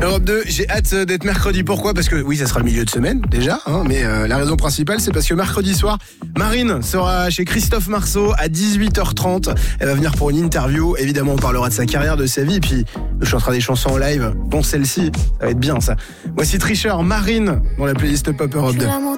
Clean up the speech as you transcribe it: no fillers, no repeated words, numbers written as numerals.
Europe 2, j'ai hâte d'être mercredi. Pourquoi ? Parce que oui, ça sera le milieu de semaine déjà, mais la raison principale, c'est parce que mercredi soir, Marine sera chez Christophe Marceau à 18h30. Elle va venir pour une interview. Évidemment, on parlera de sa carrière, de sa vie, et puis on chantera des chansons en live, dont celle-ci. Ça va être bien ça. Voici Tricheur, Marine, dans la playlist Pop Europe 2.